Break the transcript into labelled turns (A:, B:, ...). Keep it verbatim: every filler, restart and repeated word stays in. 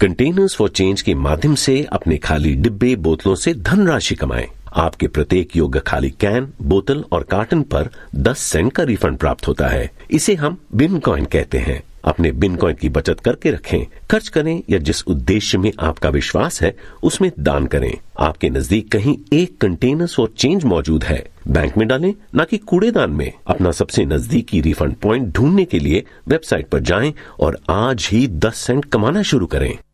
A: Containers for change के माध्यम से अपने खाली डिब्बे बोतलों से धनराशि कमाएं। आपके प्रत्येक योग्य खाली कैन, बोतल और कार्टन पर दस सेंट का रिफंड प्राप्त होता है। इसे हम बिन कॉइन कहते हैं। अपने बिन कॉइन की बचत करके रखें, खर्च करें या जिस उद्देश्य में आपका विश्वास है उसमें दान करें। आपके नजदीक कहीं एक कंटेनर्स फॉर चेंज मौजूद है, बैंक में डालें, न कि कूड़ेदान में। अपना सबसे नजदीकी रिफंड पॉइंट ढूंढने के लिए वेबसाइट पर जाएं और आज ही दस सेंट कमाना शुरू करें।